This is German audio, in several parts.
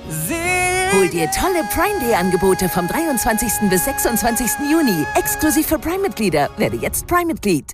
Hol dir tolle Prime Day Angebote vom 23. bis 26. Juni. Exklusiv für Prime-Mitglieder. Werde jetzt Prime-Mitglied.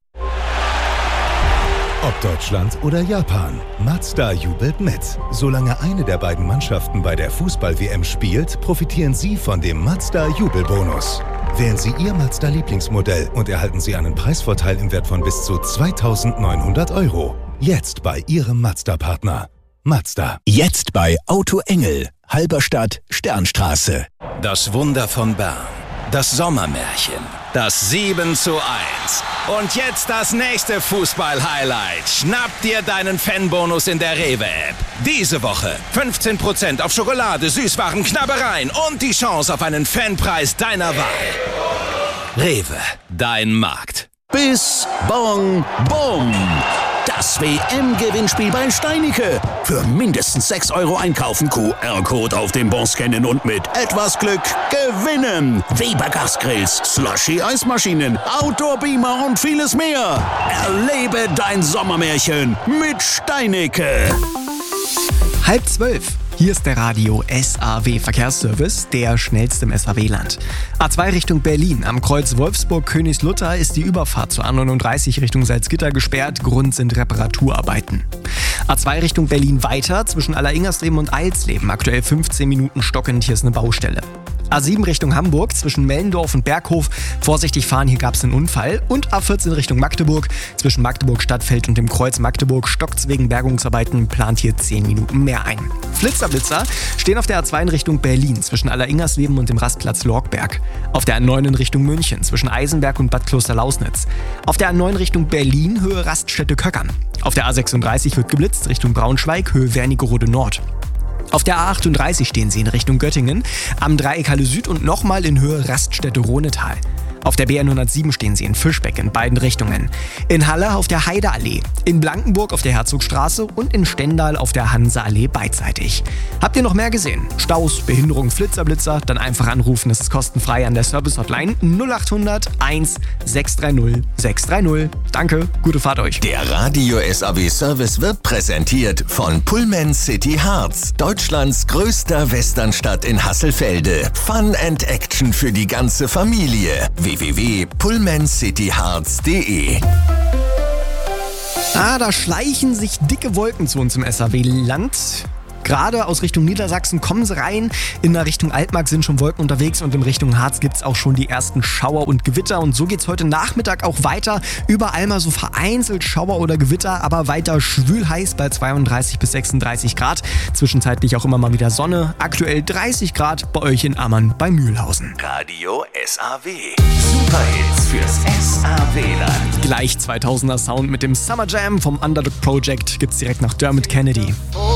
Ob Deutschland oder Japan, Mazda jubelt mit. Solange eine der beiden Mannschaften bei der Fußball-WM spielt, profitieren Sie von dem Mazda-Jubelbonus. Wählen Sie Ihr Mazda-Lieblingsmodell und erhalten Sie einen Preisvorteil im Wert von bis zu 2.900 €. Jetzt bei Ihrem Mazda-Partner. Mazda. Jetzt bei Auto Engel, Halberstadt, Sternstraße. Das Wunder von Bern. Das Sommermärchen. Das 7:1. Und jetzt das nächste Fußball-Highlight. Schnapp dir deinen Fanbonus in der Rewe-App. Diese Woche 15% auf Schokolade, Süßwaren, Knabbereien und die Chance auf einen Fanpreis deiner Wahl. Rewe, dein Markt. Bis Bong Bom. Das WM-Gewinnspiel bei Steinicke. Für mindestens 6 € einkaufen, QR-Code auf dem Bon scannen und mit etwas Glück gewinnen. Weber Gasgrills, Slushy-Eismaschinen, Outdoor-Beamer und vieles mehr. Erlebe dein Sommermärchen mit Steinicke. 11:30. Hier ist der Radio SAW Verkehrsservice, der schnellste im SAW-Land. A2 Richtung Berlin. Am Kreuz Wolfsburg-Königslutter ist die Überfahrt zur A39 Richtung Salzgitter gesperrt. Grund sind Reparaturarbeiten. A2 Richtung Berlin weiter. Zwischen Alleringersleben und Eilsleben. Aktuell 15 Minuten stockend. Hier ist eine Baustelle. A7 Richtung Hamburg, zwischen Mellendorf und Berghof. Vorsichtig fahren, hier gab es einen Unfall. Und A14 Richtung Magdeburg, zwischen Magdeburg-Stadtfeld und dem Kreuz Magdeburg stockt's wegen Bergungsarbeiten, plant hier 10 Minuten mehr ein. Blitzer stehen auf der A2 in Richtung Berlin, zwischen Alleringersleben und dem Rastplatz Lorgberg. Auf der A9 in Richtung München, zwischen Eisenberg und Bad Kloster-Lausnitz. Auf der A9 Richtung Berlin, Höhe Raststätte-Köckern. Auf der A36 wird geblitzt, Richtung Braunschweig, Höhe Wernigerode Nord. Auf der A38 stehen sie in Richtung Göttingen, am Dreieck Halle Süd und nochmal in Höhe Raststätte Ronetal. Auf der BN107 stehen sie in Fischbeck in beiden Richtungen. In Halle auf der Heideallee, in Blankenburg auf der Herzogstraße und in Stendal auf der Hanseallee beidseitig. Habt ihr noch mehr gesehen? Staus, Behinderung, Flitzer? Dann einfach anrufen, es ist kostenfrei an der Service-Hotline 0800 1 630 630. Danke, gute Fahrt euch. Der Radio SAW Service wird präsentiert von Pullman City Harz, Deutschlands größter Westernstadt in Hasselfelde. Fun and Action für die ganze Familie. www.pullmancityharz.de. Da schleichen sich dicke Wolken zu uns im SAW-Land. Gerade aus Richtung Niedersachsen kommen sie rein. In der Richtung Altmark sind schon Wolken unterwegs und in Richtung Harz gibt es auch schon die ersten Schauer und Gewitter. Und so geht es heute Nachmittag auch weiter. Überall mal so vereinzelt Schauer oder Gewitter, aber weiter schwül heiß bei 32 bis 36 Grad. Zwischenzeitlich auch immer mal wieder Sonne. Aktuell 30 Grad bei euch in Ammann bei Mühlhausen. Radio SAW. Superhits fürs SAW-Land. Gleich 2000er Sound mit dem Summer Jam vom Underdog Project gibt's direkt nach Dermot Kennedy.